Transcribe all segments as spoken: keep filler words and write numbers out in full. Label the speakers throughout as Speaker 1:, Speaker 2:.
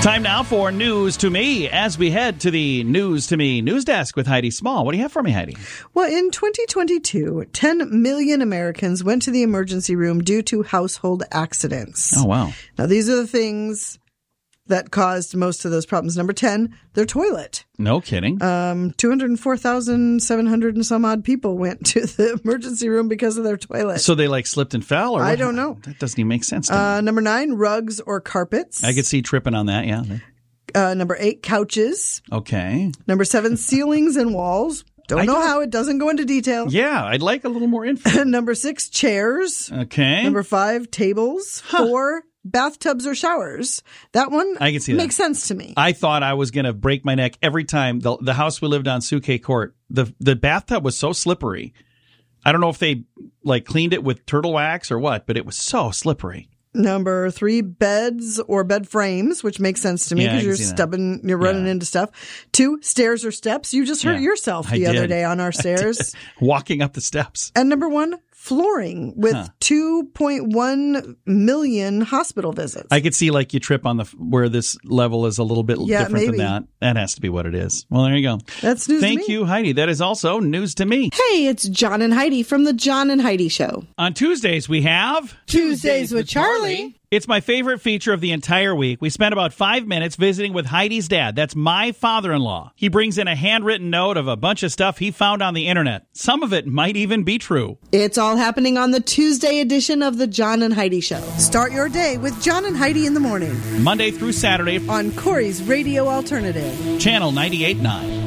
Speaker 1: Time now for News to Me as we head to the News to Me news desk with Heidi Small. What do you have for me, Heidi?
Speaker 2: Well, in twenty twenty-two, ten million Americans went to the emergency room due to household accidents.
Speaker 1: Oh, wow.
Speaker 2: Now, these are the things that caused most of those problems. Number ten, their toilet.
Speaker 1: No kidding.
Speaker 2: Um, two hundred four thousand seven hundred and some odd people went to the emergency room because of their toilet.
Speaker 1: So they like slipped and fell? Or
Speaker 2: I
Speaker 1: what?
Speaker 2: don't know.
Speaker 1: That doesn't even make sense to me.
Speaker 2: Uh, number nine, rugs or carpets.
Speaker 1: I could see tripping on that, yeah.
Speaker 2: Uh, number eight, couches.
Speaker 1: Okay.
Speaker 2: Number seven, ceilings and walls. Don't
Speaker 1: I
Speaker 2: know
Speaker 1: don't-
Speaker 2: how. It doesn't go into detail.
Speaker 1: Yeah, I'd like a little more info.
Speaker 2: Number six, chairs.
Speaker 1: Okay.
Speaker 2: Number five, tables.
Speaker 1: Huh.
Speaker 2: Four, bathtubs or showers. That one
Speaker 1: I can see that.
Speaker 2: makes sense to me.
Speaker 1: I thought I was going to break my neck every time. The, the house we lived on, Suquet Court, the the bathtub was so slippery. I don't know if they like cleaned it with turtle wax or what, but it was so slippery.
Speaker 2: Number three, beds or bed frames, which makes sense to me
Speaker 1: Yeah, I
Speaker 2: because
Speaker 1: can
Speaker 2: you're
Speaker 1: see that.
Speaker 2: stubbing, you're running
Speaker 1: Yeah.
Speaker 2: into stuff. Two, stairs or steps. You just hurt
Speaker 1: Yeah,
Speaker 2: yourself
Speaker 1: I
Speaker 2: the other
Speaker 1: did.
Speaker 2: day on our stairs.
Speaker 1: Walking up the steps.
Speaker 2: And number one, flooring with
Speaker 1: Huh.
Speaker 2: two point one million hospital visits.
Speaker 1: I could see like you trip on the where this level is a little bit
Speaker 2: Yeah,
Speaker 1: different
Speaker 2: maybe.
Speaker 1: than that. That has to be what it is. Well, there you go.
Speaker 2: That's news to
Speaker 1: Thank
Speaker 2: me.
Speaker 1: you, Heidi. That is also news to me.
Speaker 3: Hey, it's John and Heidi from the John and Heidi Show.
Speaker 1: On Tuesdays, we have...
Speaker 3: Tuesdays with Charlie.
Speaker 1: It's my favorite feature of the entire week. We spent about five minutes visiting with Heidi's dad. That's my father-in-law. He brings in a handwritten note of a bunch of stuff he found on the internet. Some of it might even be true.
Speaker 3: It's all happening on the Tuesday edition of the John and Heidi Show.
Speaker 2: Start your day with John and Heidi in the morning
Speaker 1: Monday through Saturday,
Speaker 2: on Corey's Radio Alternative.
Speaker 1: channel ninety-eight point nine.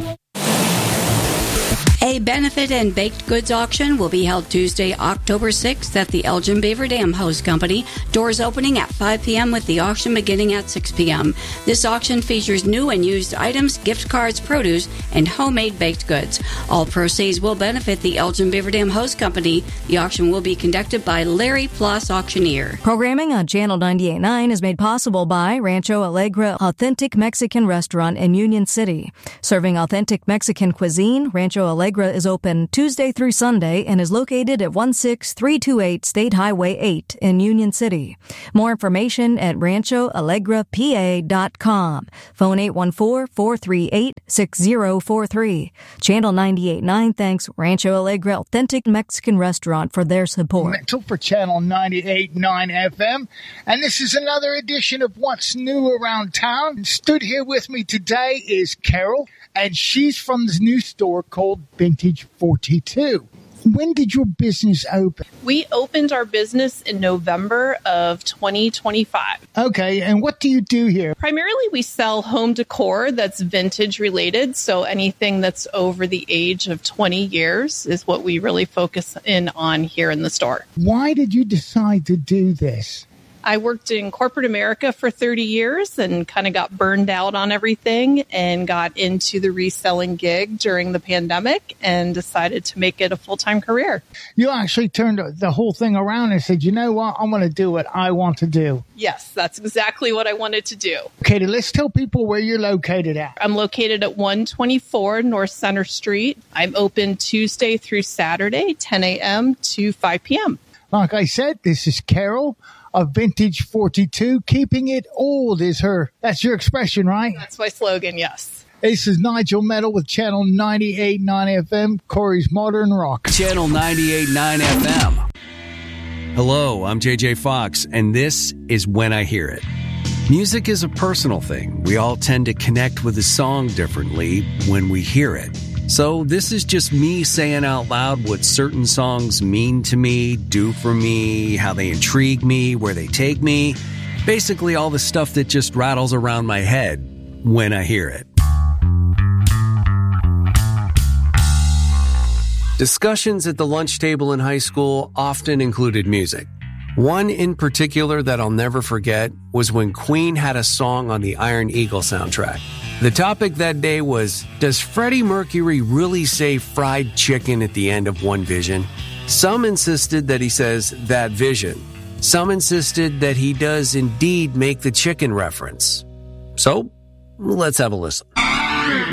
Speaker 4: A benefit and baked goods auction will be held Tuesday, October sixth at the Elgin Beaver Dam Hose Company. Doors opening at five p.m. with the auction beginning at six p.m. This auction features new and used items, gift cards, produce, and homemade baked goods. All proceeds will benefit the Elgin Beaver Dam Hose Company. The auction will be conducted by Larry Plus Auctioneer.
Speaker 5: Programming on Channel ninety-eight point nine is made possible by Rancho Alegre Authentic Mexican Restaurant in Union City. Serving authentic Mexican cuisine, Rancho Alegre is open Tuesday through Sunday and is located at one six three two eight State Highway eight in Union City. More information at rancho alegre p a dot com. Phone eight one four, four three eight, six zero four three. Channel ninety-eight point nine thanks Rancho Alegre Authentic Mexican Restaurant for their support.
Speaker 6: Mental for Channel ninety-eight point nine F M. And this is another edition of What's New Around Town. Stood here with me today is Carol, and she's from this new store called Vintage forty-two. When did your business open?
Speaker 7: We opened our business in November of twenty twenty-five.
Speaker 6: Okay, and what do you do here?
Speaker 7: Primarily, we sell home decor that's vintage related. So anything that's over the age of twenty years is what we really focus in on here in the store.
Speaker 6: Why did you decide to do this?
Speaker 7: I worked in corporate America for thirty years and kind of got burned out on everything and got into the reselling gig during the pandemic and decided to make it a full-time career.
Speaker 6: You actually turned the whole thing around and said, you know what, I'm going to do what I want to do.
Speaker 7: Yes, that's exactly what I wanted to do.
Speaker 6: Okay, let's tell people where you're located at.
Speaker 7: I'm located at one twenty-four North Center Street. I'm open Tuesday through Saturday, ten a.m. to five p.m.
Speaker 6: Like I said, this is Carol of Vintage forty-two. Keeping it old is her. That's your expression, right?
Speaker 7: That's my slogan, yes.
Speaker 6: This is Nigel Metal with Channel ninety-eight point nine F M, Corey's Modern Rock.
Speaker 8: Channel ninety-eight point nine F M. Hello, I'm J J Fox, and this is When I Hear It. Music is a personal thing. We all tend to connect with a song differently when we hear it. So this is just me saying out loud what certain songs mean to me, do for me, how they intrigue me, where they take me. Basically all the stuff that just rattles around my head when I hear it. Discussions at the lunch table in high school often included music. One in particular that I'll never forget was when Queen had a song on the Iron Eagle soundtrack. The topic that day was, does Freddie Mercury really say fried chicken at the end of One Vision? Some insisted that he says that vision. Some insisted that he does indeed make the chicken reference. So, let's have a listen.